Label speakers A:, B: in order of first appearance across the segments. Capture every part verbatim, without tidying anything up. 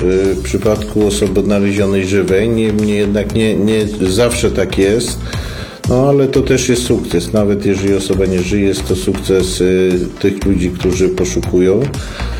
A: w przypadku osoby odnalezionej żywej, niemniej jednak nie, nie zawsze tak jest. No ale to też jest sukces, nawet jeżeli osoba nie żyje, jest to sukces y, tych ludzi, którzy poszukują. Y,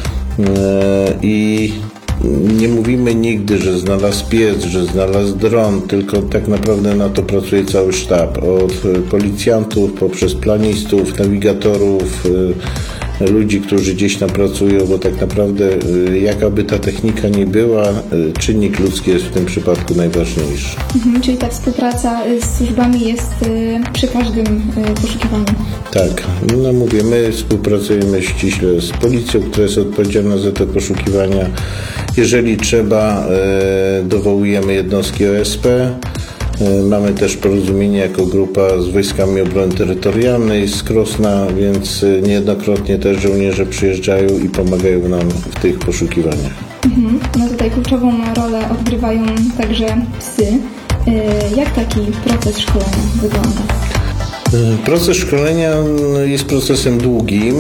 A: I nie mówimy nigdy, że znalazł piec, że znalazł dron, tylko tak naprawdę na to pracuje cały sztab. Od policjantów, poprzez planistów, nawigatorów, y, ludzi, którzy gdzieś tam pracują, bo tak naprawdę jakaby ta technika nie była, czynnik ludzki jest w tym przypadku najważniejszy.
B: Mhm, czyli ta współpraca z służbami jest przy każdym poszukiwaniu.
A: Tak, no mówię, my współpracujemy ściśle z policją, która jest odpowiedzialna za te poszukiwania. Jeżeli trzeba, dowołujemy jednostki O S P. Mamy też porozumienie jako grupa z Wojskami Obrony Terytorialnej z Krosna, więc niejednokrotnie też żołnierze przyjeżdżają i pomagają nam w tych poszukiwaniach.
B: Mhm. No tutaj kluczową rolę odgrywają także psy. Jak taki proces szkolenia wygląda?
A: Proces szkolenia jest procesem długim,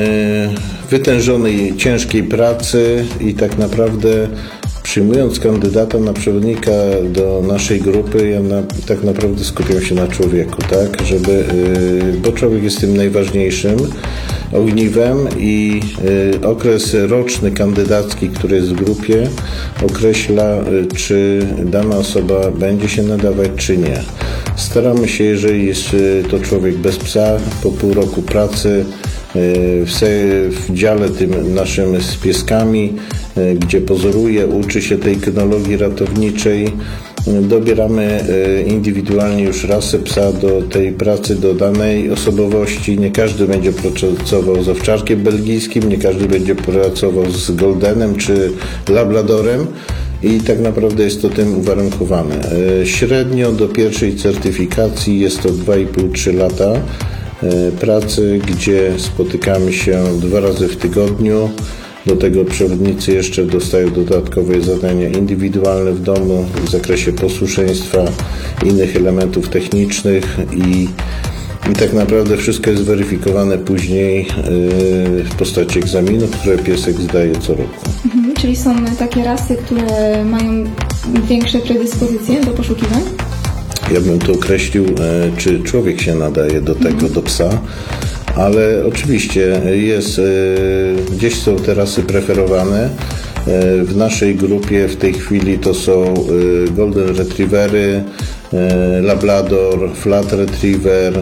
A: wytężonej, ciężkiej pracy i tak naprawdę przyjmując kandydata na przewodnika do naszej grupy, ja na, tak naprawdę skupiam się na człowieku, tak, żeby, bo człowiek jest tym najważniejszym ogniwem i okres roczny kandydacki, który jest w grupie, określa, czy dana osoba będzie się nadawać, czy nie. Staramy się, jeżeli jest to człowiek bez psa, po pół roku pracy w, w dziale tym naszym z pieskami, gdzie pozoruje, uczy się tej kynologii ratowniczej, dobieramy indywidualnie już rasę psa do tej pracy, do danej osobowości. Nie każdy będzie pracował z owczarkiem belgijskim, nie każdy będzie pracował z goldenem czy labradorem. I tak naprawdę jest to tym uwarunkowane. Średnio do pierwszej certyfikacji jest to dwa i pół do trzech lata pracy, gdzie spotykamy się dwa razy w tygodniu. Do tego przewodnicy jeszcze dostają dodatkowe zadania indywidualne w domu w zakresie posłuszeństwa, innych elementów technicznych i, i tak naprawdę wszystko jest weryfikowane później w postaci egzaminów, które piesek zdaje co roku.
B: Mhm, czyli są takie rasy, które mają większe predyspozycje do poszukiwań?
A: Ja bym tu określił, czy człowiek się nadaje do tego, do psa, ale oczywiście jest, gdzieś są te rasy preferowane. W naszej grupie w tej chwili to są Golden Retrievery, Labrador, Flat Retriever,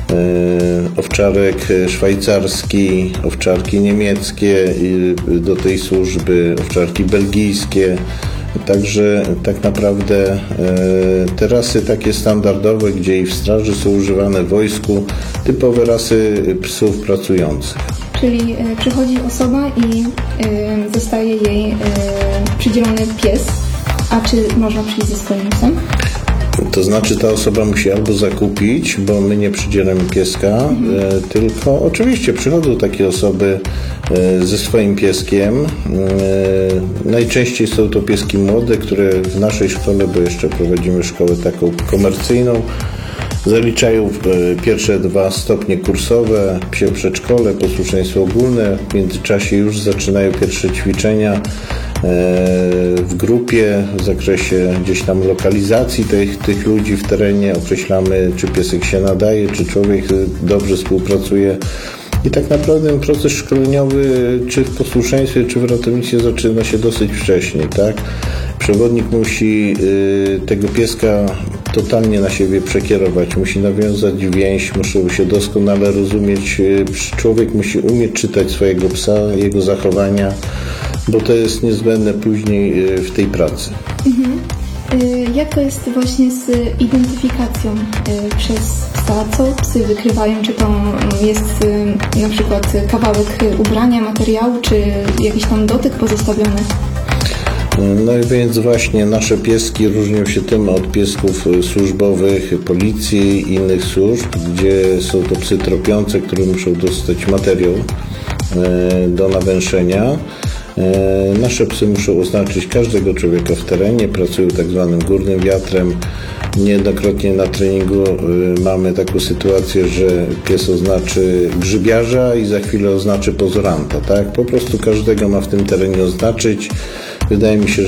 A: owczarek szwajcarski, owczarki niemieckie do tej służby, owczarki belgijskie. Także tak naprawdę te rasy takie standardowe, gdzie i w straży są używane w wojsku, typowe rasy psów pracujących.
B: Czyli przychodzi osoba i zostaje jej przydzielony pies, a czy można przyjść ze swoim psem?
A: To znaczy ta osoba musi albo zakupić, bo my nie przydzielamy pieska, mhm. e, tylko oczywiście przychodzą takie osoby e, ze swoim pieskiem. E, najczęściej są to pieski młode, które w naszej szkole, bo jeszcze prowadzimy szkołę taką komercyjną, zaliczają e, pierwsze dwa stopnie kursowe, psie przedszkole, posłuszeństwo ogólne. W międzyczasie już zaczynają pierwsze ćwiczenia w grupie w zakresie gdzieś tam lokalizacji tych, tych ludzi w terenie. Określamy, czy piesek się nadaje, czy człowiek dobrze współpracuje. I tak naprawdę proces szkoleniowy, czy w posłuszeństwie, czy w ratownictwie zaczyna się dosyć wcześnie, tak? Przewodnik musi y, tego pieska totalnie na siebie przekierować, musi nawiązać więź, muszą się doskonale rozumieć. Y, człowiek musi umieć czytać swojego psa, jego zachowania, bo to jest niezbędne później y, w tej pracy.
B: Mhm. Y, jak to jest właśnie z identyfikacją y, przez psa? Co psy wykrywają? Czy to jest y, na przykład kawałek ubrania, materiału, czy jakiś tam dotyk pozostawiony?
A: No i więc właśnie nasze pieski różnią się tym od piesków służbowych policji i innych służb, gdzie są to psy tropiące, które muszą dostać materiał do nawęszenia. Nasze psy muszą oznaczyć każdego człowieka w terenie, pracują tak zwanym górnym wiatrem. Niejednokrotnie na treningu mamy taką sytuację, że pies oznaczy grzybiarza i za chwilę oznaczy pozoranta, tak? Po prostu każdego ma w tym terenie oznaczyć. Wydaje mi się,